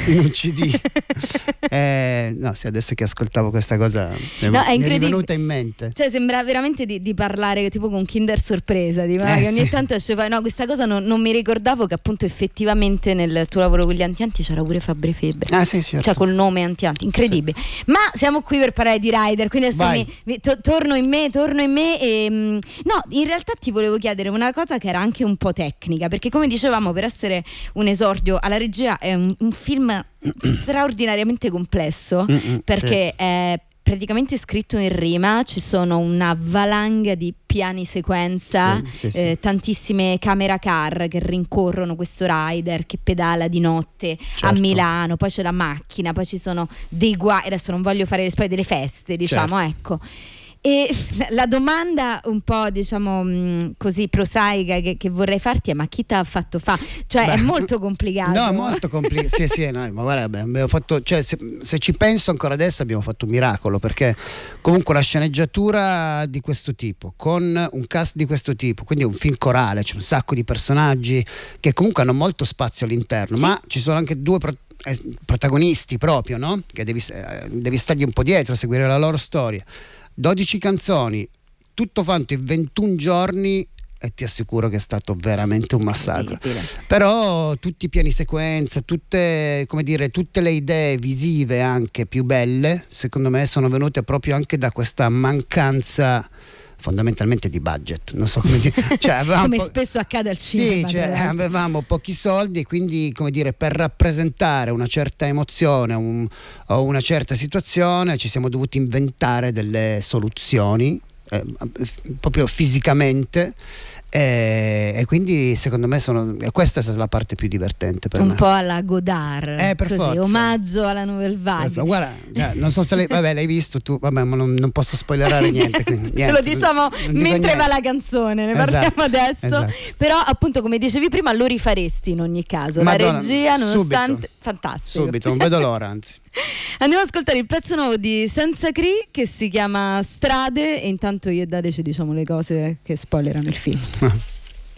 in un CD. No, sì, adesso che ascoltavo questa cosa No, è mi è venuta in mente. Cioè sembra veramente di parlare tipo con Kinder Sorpresa, che ogni sì. tanto esce fuori, no, questa cosa non mi ricordavo che appunto effettivamente nel tuo lavoro con gli Antianti c'era pure Fabri Fibra. Sì, certo. Cioè col nome Antianti, incredibile. Sì. Ma siamo qui per parlare di Rider, quindi adesso torno in me e no, in realtà ti volevo chiedere una cosa che era anche un po' tecnica, perché come dicevamo, per essere un esordio alla regia è un film straordinariamente complesso, perché è praticamente scritto in rima, ci sono una valanga di piani sequenza, tantissime camera car che rincorrono questo rider che pedala di notte a Milano, poi c'è la macchina, poi ci sono dei guai, adesso non voglio fare le spoiler delle feste, diciamo, ecco. E la domanda un po' diciamo così prosaica che vorrei farti è: ma chi t'ha fatto fa? Cioè è molto complicato. No, molto complicato. sì, no, ma guarda, abbiamo fatto, cioè, se ci penso ancora adesso abbiamo fatto un miracolo, perché comunque una sceneggiatura di questo tipo, con un cast di questo tipo, quindi è un film corale, c'è un sacco di personaggi che comunque hanno molto spazio all'interno, ma ci sono anche due protagonisti proprio, no? Che devi stargli un po' dietro, seguire la loro storia. 12 canzoni, tutto fatto in 21 giorni, e ti assicuro che è stato veramente un massacro. Però tutti i piani sequenza, tutte le idee visive anche più belle, secondo me sono venute proprio anche da questa mancanza fondamentalmente di budget, non so come dire, cioè, come spesso accade al cinema. Sì, cioè, avevamo pochi soldi, quindi per rappresentare una certa emozione o una certa situazione ci siamo dovuti inventare delle soluzioni proprio fisicamente. E quindi secondo me questa è stata la parte più divertente per me. Un po' alla Godard, per così, forza. Omaggio alla Nouvelle Vague. Guarda, non so se l'hai visto tu, vabbè, ma non posso spoilerare niente, quindi, ce lo diciamo mentre va la canzone, ne parliamo adesso. Esatto. Però appunto, come dicevi prima, lo rifaresti in ogni caso. Madonna, la regia nonostante subito, fantastico. Subito, non vedo l'ora, anzi. Andiamo ad ascoltare il pezzo nuovo di Senza Cri che si chiama Strade, e intanto io e Dade ci diciamo le cose che spoilerano il film.